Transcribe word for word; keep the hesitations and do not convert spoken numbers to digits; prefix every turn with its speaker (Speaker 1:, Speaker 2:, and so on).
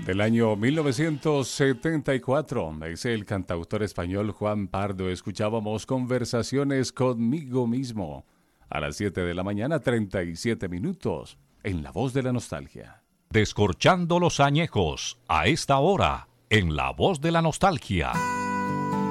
Speaker 1: Del año mil novecientos setenta y cuatro, es el cantautor español Juan Pardo. Escuchábamos Conversaciones conmigo mismo a las siete de la mañana, treinta y siete minutos, en La Voz de la Nostalgia.
Speaker 2: Descorchando los añejos, a esta hora, en La Voz de la Nostalgia.